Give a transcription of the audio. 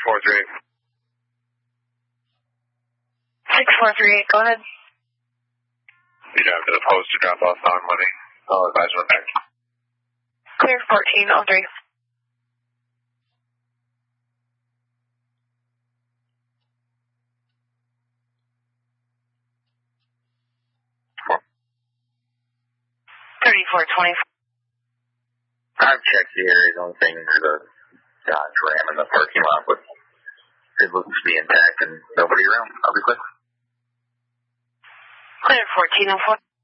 643, go ahead. You have to post to drop off on money. I'll advise one back. Clear 1403. I've checked the area. The only thing is the Dodge Ram in the parking lot, but it looks to be intact and nobody around. I'll be quick. Clear 1404.